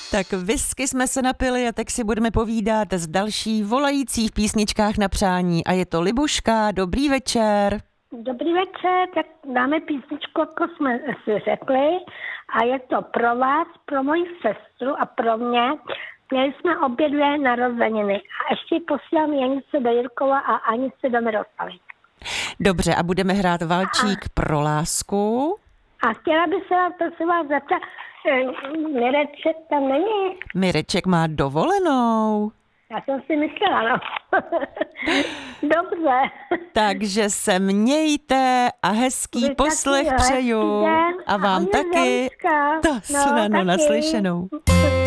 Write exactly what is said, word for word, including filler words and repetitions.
Tak whisky jsme se napili a tak si budeme povídat s další volající v písničkách na přání. A je to Libuška, dobrý večer. Dobrý večer, tak dáme písničku, jako jsme si řekli. A je to pro vás, pro moji sestru a pro mě. Měli jsme obě dvě narozeniny. A ještě posílám Janice do Jirkova a Anice do Miroslavy. Dobře, a budeme hrát Valčík a... pro lásku. A chtěla bych se vás, prosím vás, zeptat, Mireček tam není? Mireček má dovolenou. Já jsem si myslela, no. Dobře. Takže se mějte a hezký Vy poslech taky, přeju. den. A vám A taky. Zeliška. To No, no, taky. naslyšenou.